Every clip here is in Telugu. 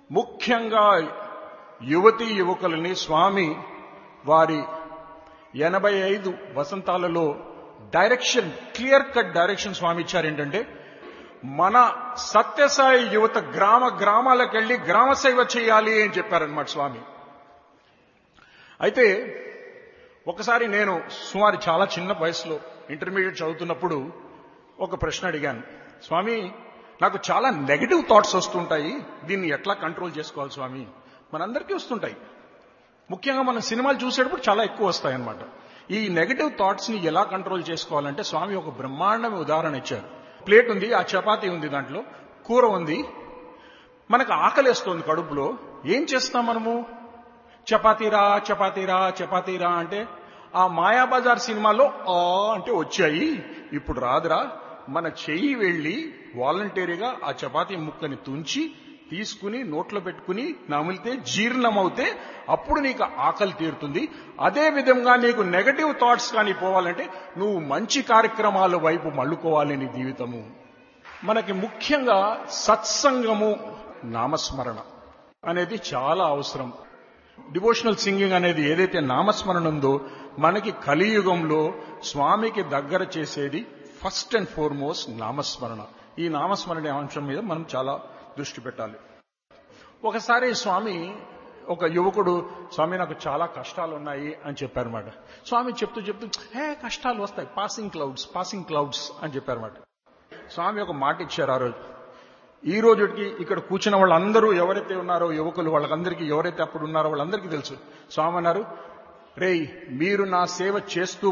ముఖ్యంగా యువతీ యువకులని స్వామి వారి 85 వసంతాలలో డైరెక్షన్, క్లియర్ కట్ డైరెక్షన్ స్వామి ఇచ్చారు. ఏంటంటే మన సత్యసాయి యువత గ్రామాలకు వెళ్లి గ్రామ సేవ చేయాలి అని చెప్పారనమాట స్వామి. అయితే ఒకసారి నేను సుమారు చాలా చిన్న వయసులో ఇంటర్మీడియట్ చదువుతున్నప్పుడు ఒక ప్రశ్న అడిగాను, స్వామి నాకు చాలా నెగటివ్ థాట్స్ వస్తుంటాయి, దీన్ని ఎట్లా కంట్రోల్ చేసుకోవాలి స్వామి? మనందరికీ వస్తుంటాయి, ముఖ్యంగా మనం సినిమాలు చూసేటప్పుడు చాలా ఎక్కువ వస్తాయన్నమాట. ఈ నెగటివ్ థాట్స్ ని ఎలా కంట్రోల్ చేసుకోవాలంటే స్వామి ఒక బ్రహ్మాండమైన ఉదాహరణ ఇచ్చారు. ప్లేట్ ఉంది, ఆ చపాతీ ఉంది, దాంట్లో కూర ఉంది, మనకు ఆకలేస్తోంది కడుపులో. ఏం చేస్తాం మనము? చపాతీరా చపాతీరా చపాతీరా అంటే ఆ మాయాబజార్ సినిమాలో అంటే వచ్చాయి, ఇప్పుడు రాదురా. మన చెయ్యి వెళ్లి వాలంటరీగా ఆ చపాతీ ముక్కని తుంచి తీసుకుని నోట్లో పెట్టుకుని నమిలితే జీర్ణమవుతే అప్పుడు నీకు ఆకలి తీరుతుంది. అదే విధంగా నీకు నెగటివ్ థాట్స్ కానీ పోవాలంటే నువ్వు మంచి కార్యక్రమాల వైపు మళ్ళుకోవాలి నీ జీవితము. మనకి ముఖ్యంగా సత్సంగము, నామస్మరణ అనేది చాలా అవసరం. డివోషనల్ సింగింగ్ అనేది ఏదైతే నామస్మరణ ఉందో మనకి కలియుగంలో స్వామికి దగ్గర చేసేది ఫస్ట్ అండ్ ఫార్మోస్ట్ నామస్మరణ. ఈ నామస్మరణ అంశం మీద మనం చాలా దృష్టి పెట్టాలి. ఒకసారి స్వామి, ఒక యువకుడు, స్వామి నాకు చాలా కష్టాలు ఉన్నాయి అని చెప్పారన్నమాట. స్వామి చెప్తూ కష్టాలు వస్తాయి, పాసింగ్ క్లౌడ్స్ అని చెప్పారన్నమాట. స్వామి ఒక మాట ఇచ్చారు ఆ రోజు. ఈ రోజుకి ఇక్కడ కూర్చున్న వాళ్ళందరూ ఎవరైతే ఉన్నారో యువకులు, వాళ్ళందరికీ ఎవరైతే అప్పుడు ఉన్నారో వాళ్ళందరికీ తెలుసు. స్వామి అన్నారు, రేయ్ మీరు నా సేవ చేస్తూ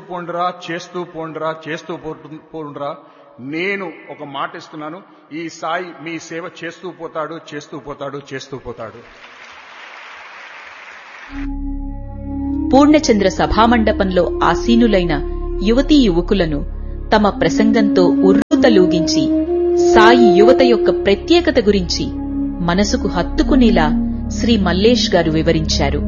పోండ్రా, నేను ఒక మాట ఇస్తున్నాను, ఈ సాయి మీ సేవ చేస్తూ పోతాడు. పూర్ణచంద్ర సభామండపంలో ఆసీనులైన యువతీ యువకులను తమ ప్రసంగంతో ఉర్రూతలూగించి సాయి యువత యొక్క ప్రత్యేకత గురించి మనసుకు హత్తుకునేలా శ్రీ మల్లేష్ గారు వివరించారు.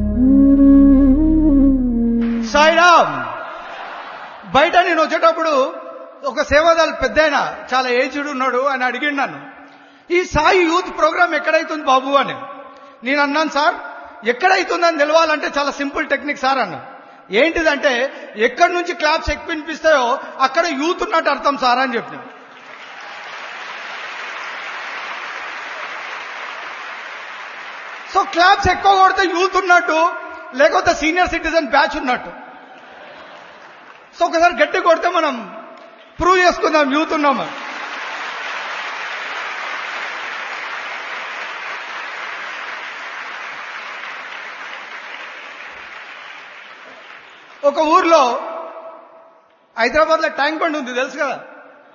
సాయిరామ్, బయట నేను వచ్చేటప్పుడు ఒక సేవాదాలు పెద్దాయన, చాలా ఏజ్డ్ ఉన్నాడు, అని అడిగిండు నన్ను, ఈ సాయి యూత్ ప్రోగ్రామ్ ఎక్కడైతుంది బాబు అని. నేను అన్నాను, సార్ ఎక్కడైతుందని తెలవాలంటే చాలా సింపుల్ టెక్నిక్ సార్ అన్నా. ఏంటిదంటే ఎక్కడి నుంచి క్లాప్స్ ఎక్కువ వినిపిస్తాయో అక్కడ యూత్ ఉన్నట్టు అర్థం సార్ అని చెప్పిన. సో క్లాప్స్ ఎక్కువ కొడితే యూత్ ఉన్నట్టు, లేకపోతే సీనియర్ సిటిజన్ బ్యాచ్ ఉన్నట్టు. సో ఒకసారి గట్టి కొడితే మనం ప్రూవ్ చేసుకుందాం యూత్ ఉన్నాము. ఒక ఊర్లో, హైదరాబాద్ లో ట్యాంక్ బండ్ ఉంది, తెలుసు కదా,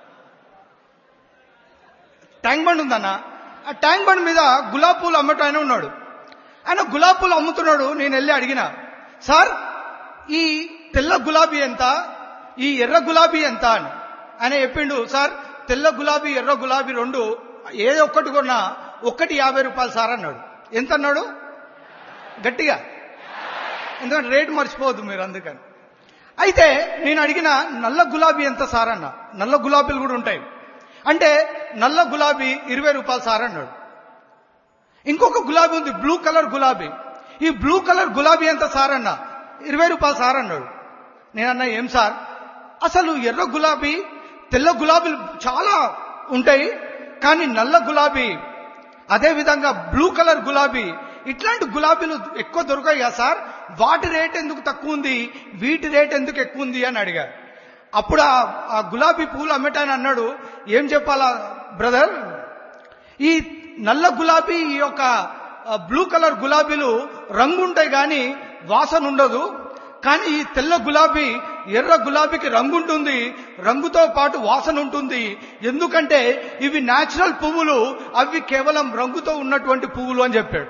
ట్యాంక్ బండ్ ఉందన్న. ఆ ట్యాంక్ బండ్ మీద గులాబ్ పూలు అమ్మటం ఆయన ఉన్నాడు. ఆయన గులాబ్ పూలు అమ్ముతున్నాడు. నేను వెళ్ళి అడిగిన, సార్ ఈ తెల్ల గులాబీ ఎంత, ఈ ఎర్ర గులాబీ ఎంత అని. ఆయన చెప్పిండు, సార్ తెల్ల గులాబీ ఎర్ర గులాబీ రెండు ఏదో ఒక్కటి కొన్నా ఒక్కటి 50 రూపాయలు సార్ అన్నాడు. ఎంత అన్నాడు గట్టిగా? ఎందుకంటే రేటు మర్చిపోవద్దు మీరు, అందుకని. అయితే నేను అడిగిన, నల్ల గులాబీ ఎంత సార్ అన్న. నల్ల గులాబీలు కూడా ఉంటాయి అంటే నల్ల గులాబీ 20 రూపాయలు సార్ అన్నాడు. ఇంకొక గులాబీ ఉంది, బ్లూ కలర్ గులాబీ. ఈ బ్లూ కలర్ గులాబీ ఎంత సార్ అన్న. 20 రూపాయలు సార్ అన్నాడు. నేనన్నా, ఏం సార్, అసలు ఎర్ర గులాబీ తెల్ల గులాబీలు చాలా ఉంటాయి, కానీ నల్ల గులాబీ అదేవిధంగా బ్లూ కలర్ గులాబీ ఇట్లాంటి గులాబీలు ఎక్కువ దొరకాయి కదా సార్, వాటి రేట్ ఎందుకు తక్కువ ఉంది, వీటి రేట్ ఎందుకు ఎక్కువ ఉంది అని అడిగారు. అప్పుడు ఆ గులాబీ పూలు అమ్మటాన్ని అన్నాడు, ఏం చెప్పాలా బ్రదర్, ఈ నల్ల గులాబీ ఈ యొక్క బ్లూ కలర్ గులాబీలు రంగు ఉంటాయి కానీ వాసన ఉండదు, కానీ ఈ తెల్ల గులాబీ ఎర్ర గులాబీకి రంగు ఉంటుంది, రంగుతో పాటు వాసన ఉంటుంది. ఎందుకంటే ఇవి న్యాచురల్ పువ్వులు, అవి కేవలం రంగుతో ఉన్నటువంటి పువ్వులు అని చెప్పాడు.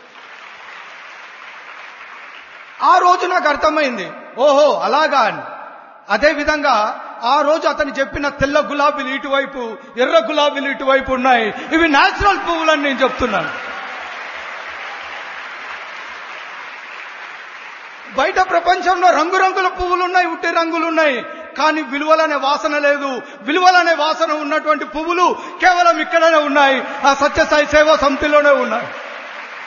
ఆ రోజు నాకు అర్థమైంది, ఓహో అలాగా అని. అదేవిధంగా ఆ రోజు అతను చెప్పిన తెల్ల గులాబీలు ఇటువైపు, ఎర్ర గులాబీలు ఇటువైపు ఉన్నాయి, ఇవి న్యాచురల్ పువ్వులని నేను చెప్తున్నాను. బయట ప్రపంచంలో రంగురంగుల పువ్వులు ఉన్నాయి, ఉట్టి రంగులు ఉన్నాయి, కానీ విలువలనే వాసన లేదు. విలువలనే వాసన ఉన్నటువంటి పువ్వులు కేవలం ఇక్కడనే ఉన్నాయి, ఆ సత్యసాయి సేవా సమితిలోనే ఉన్నాయి.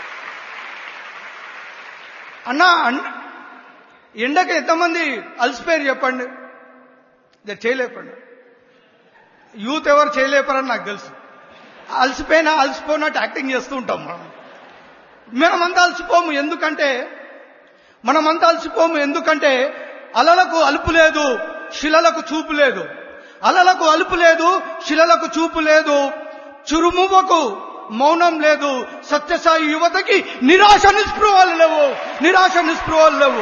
అన్నా ఎండకి ఎంతమంది అలసిపోయారు చెప్పండి, చేయలేపండి. యూత్ ఎవరు చేయలేపారని నాకు తెలుసు. అలసిపోయినట్టు యాక్టింగ్ చేస్తూ ఉంటాం మనమంతా అలసిపోము. ఎందుకంటే అలలకు అలుపు లేదు, శిలలకు చూపు లేదు. అలలకు అలుపు లేదు, శిలలకు చూపు లేదు. చురుమువకు మౌనం లేదు. సత్యసాయి యువతకి నిరాశ నిస్పృహలు లేవు.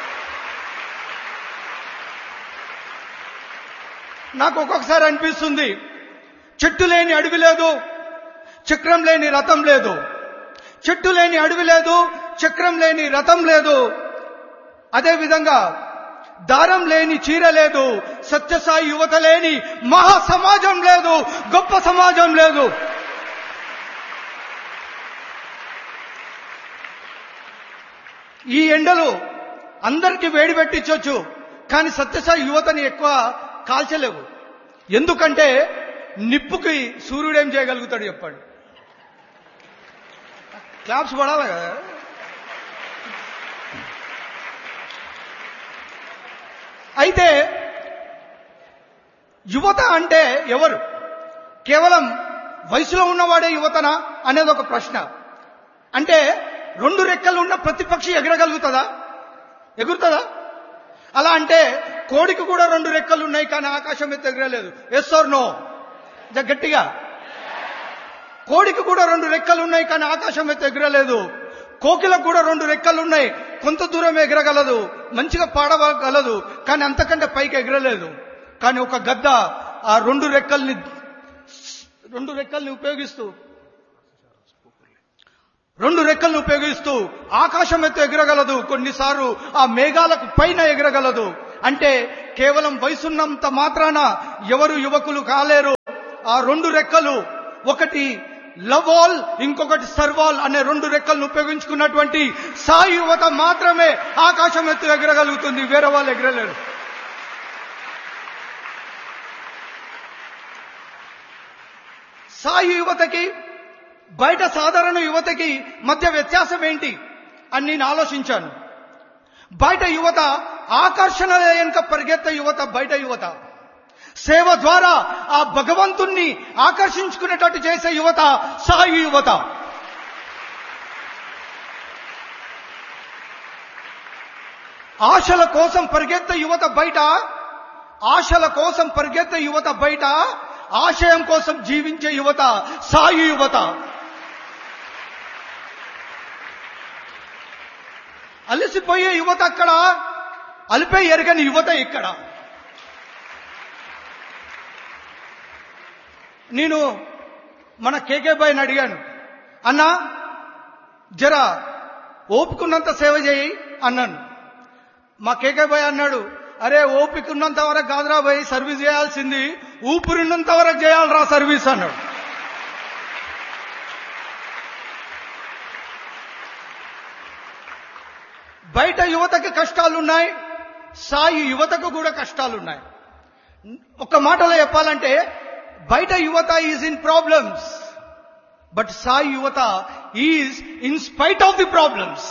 నాకు ఒక్కొక్కసారి అనిపిస్తుంది, చెట్టు లేని అడవి లేదు, చక్రం లేని రథం లేదు. చెట్టు లేని అడవి లేదు, చక్రం లేని రథం లేదు. అదేవిధంగా దారం లేని చీర లేదు. సత్యసాయి యువత లేని మహా సమాజం లేదు, గొప్ప సమాజం లేదు. ఈ ఎండలు అందరికీ వేడి పెట్టించవచ్చు, కానీ సత్యసాయి యువతని ఎక్కువ కాల్చలేవు. ఎందుకంటే నిప్పుకి సూర్యుడు ఏం చేయగలుగుతాడు చెప్పండి? క్లాప్స్ పడాలి కదా. అయితే యువత అంటే ఎవరు? కేవలం వయసులో ఉన్నవాడే యువతనా అనేది ఒక ప్రశ్న. అంటే 2 రెక్కలు ఉన్న ప్రతి పక్షి ఎగురుతుందా? అలా అంటే కోడికి కూడా 2 రెక్కలు ఉన్నాయి, కానీ ఆకాశం ఎత్తు ఎగరలేదు. Yes are no? గట్టిగా. కోడికి కూడా 2 రెక్కలు ఉన్నాయి, కానీ ఆకాశం ఎత్తు ఎగరలేదు. కోకిలకు కూడా 2 రెక్కలు ఉన్నాయి, కొంత దూరం ఎగరగలదు, మంచిగా పాడగలదు, కానీ అంతకంటే పైకి ఎగరలేదు. కానీ ఒక గద్ద ఆ 2 రెక్కల్ని ఉపయోగిస్తూ ఆకాశం ఎత్తు ఎగరగలదు. కొన్నిసార్లు ఆ మేఘాలకు పైన ఎగరగలదు. అంటే కేవలం వయసున్నంత మాత్రాన ఎవరు యువకులు కాలేరు. ఆ 2 రెక్కలు, ఒకటి లవాల్, ఇంకొకటి సర్వాల్ అనే 2 రెక్కలను ఉపయోగించుకున్నటువంటి సాయి యువత మాత్రమే ఆకాశం ఎత్తు ఎగరగలుగుతుంది, వేరే వాళ్ళు ఎగరలేరు. సాయి యువతకి బయట సాధారణ యువతకి మధ్య వ్యత్యాసం ఏంటి అని నేను ఆలోచించాను. బయట యువత ఆకర్షణ వెనుక పరిగెత్తే యువత బయట యువత. సేవ ద్వారా ఆ భగవంతుణ్ణి ఆకర్షించుకునేటట్టు చేసే యువత సాయి యువత. ఆశల కోసం పరిగెత్తే యువత బయట, ఆశయం కోసం జీవించే యువత సాయి యువత. అలసిపోయే యువత అక్కడ, అలిపే ఎరగని యువత ఇక్కడ. నేను మన కేకే బాయ్ని అడిగాను, అన్నా జర ఓపికన్నంత సేవ చేయి అన్నాను. మా కేకే బాయ్ అన్నాడు, అరే ఓపికన్నంత వరకు కాదురా బాయ్ సర్వీస్ చేయాల్సింది, ఊపిరిన్నంత వరకు చేయాలరా సర్వీస్ అన్నాడు. బయట యువతకి కష్టాలున్నాయి, సాయి యువతకు కూడా కష్టాలున్నాయి. ఒక మాటలో చెప్పాలంటే బయట యువత is in problems, but Sai యువత is in spite of the problems.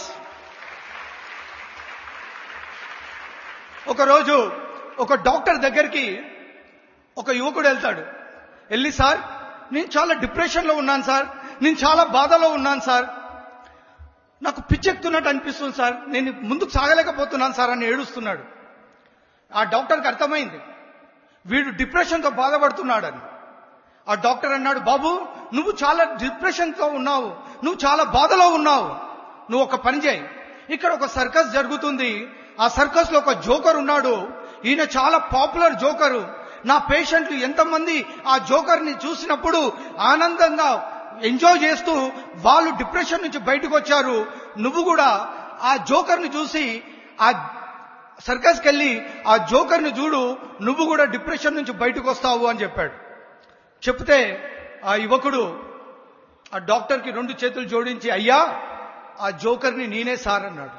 ఒకరోజు ఒక డాక్టర్ దగ్గరికి ఒక యువకుడు వెళ్తాడు. వెళ్ళి, సార్ నేను చాలా డిప్రెషన్లో ఉన్నాను సార్, నేను చాలా బాధలో ఉన్నాను సార్, నాకు పిచ్చెక్కుతున్నట్టు అనిపిస్తుంది సార్, నేను ముందుకు సాగలేకపోతున్నాను సార్ అని ఏడుస్తున్నాడు. ఆ డాక్టర్కి అర్థమైంది వీడు డిప్రెషన్తో బాధపడుతున్నాడని. ఆ డాక్టర్ అన్నాడు, బాబు నువ్వు చాలా డిప్రెషన్తో ఉన్నావు, నువ్వు చాలా బాధలో ఉన్నావు, నువ్వు ఒక పని చేయి, ఇక్కడ ఒక సర్కస్ జరుగుతుంది, ఆ సర్కస్ లో ఒక జోకర్ ఉన్నాడు, ఈయన చాలా పాపులర్ జోకరు, నా పేషెంట్లు ఎంతమంది ఆ జోకర్ ని చూసినప్పుడు ఆనందంగా ఎంజాయ్ చేస్తూ వాళ్ళు డిప్రెషన్ నుంచి బయటకు వచ్చారు, నువ్వు కూడా ఆ జోకర్ ని చూసి ఆ సర్కస్కి వెళ్ళి ఆ జోకర్ ని చూడు, నువ్వు కూడా డిప్రెషన్ నుంచి బయటకు వస్తావు అని చెప్పాడు. చెప్తే ఆ యువకుడు ఆ డాక్టర్కి 2 చేతులు జోడించి, అయ్యా ఆ జోకర్ని నేనే సార్ అన్నాడు.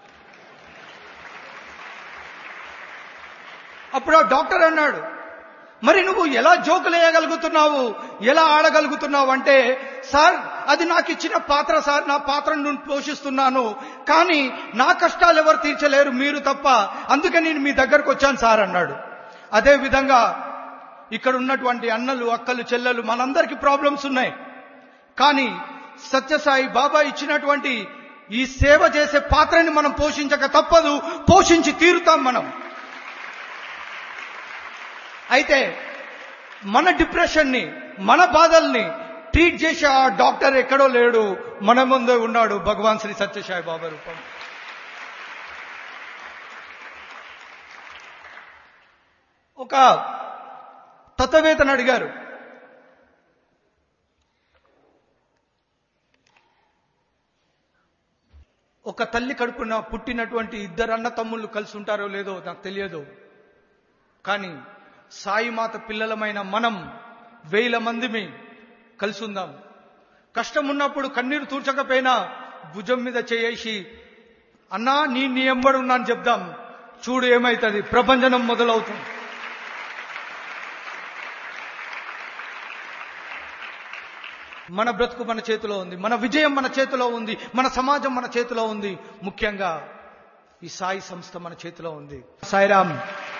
అప్పుడు ఆ డాక్టర్ అన్నాడు, మరి నువ్వు ఎలా జోకులు వేయగలుగుతున్నావు, ఎలా ఆడగలుగుతున్నావు అంటే, సార్ అది నాకు ఇచ్చిన పాత్ర సార్, నా పాత్రను నేను పోషిస్తున్నాను, కానీ నా కష్టాలు ఎవరు తీర్చలేరు, మీరు తప్ప, అందుకే నేను మీ దగ్గరకు వచ్చాను సార్ అన్నాడు. అదే విధంగా ఇక్కడ ఉన్నటువంటి అన్నలు, అక్కలు, చెల్లెలు మనందరికీ ప్రాబ్లమ్స్ ఉన్నాయి. కానీ సత్యసాయి బాబా ఇచ్చినటువంటి ఈ సేవ చేసే పాత్రని మనం పోషించక తప్పదు, పోషించి తీరుతాం మనం. అయితే మన డిప్రెషన్ని, మన బాధల్ని ట్రీట్ చేసే ఆ డాక్టర్ ఎక్కడో లేడు, మన ముందే ఉన్నాడు, భగవాన్ శ్రీ సత్యసాయి బాబా రూపం. ఒక తత్వవేత్తను అడిగారు, ఒక తల్లి కడుపున పుట్టినటువంటి ఇద్దరు అన్న తమ్ముళ్ళు కలిసి ఉంటారో లేదో నాకు తెలియదు, కానీ సాయిమాత పిల్లలమైన మనం 1000 మందిమి కలిసి ఉందాం. కష్టం ఉన్నప్పుడు కన్నీరు తూర్చకపోయినా భుజం మీద చేసి అన్నా నీ ఎంబడున్నా అని చెప్దాం. చూడు ఏమైతుంది, ప్రపంచం మొదలవుతుంది. మన బ్రతుకు మన చేతిలో ఉంది, మన విజయం మన చేతిలో ఉంది, మన సమాజం మన చేతిలో ఉంది, ముఖ్యంగా ఈ సాయి సంస్థ మన చేతిలో ఉంది. సాయిరామ్.